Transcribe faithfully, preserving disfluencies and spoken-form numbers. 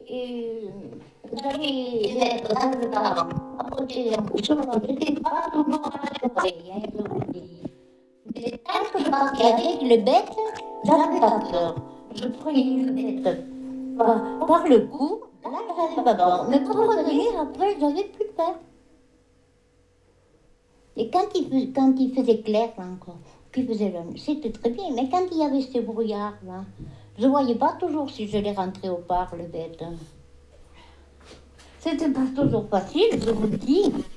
Et j'allais être dans le bar, à côté d'un couteau, j'étais pas toujours rassurée, hein, je vous dis. Mais tant que je partais avec le bête, j'avais pas peur. Je prenais le bête par, par le cou, là j'avais pas peur. Mais pour revenir après, j'avais plus peur. Et quand il, fais- quand il faisait clair, là encore, qu'il faisait la nuit, c'était très bien. Mais quand il y avait ces brouillards-là, je voyais pas toujours si je les rentrer au parc, le bête. C'était pas toujours facile, je vous le dis.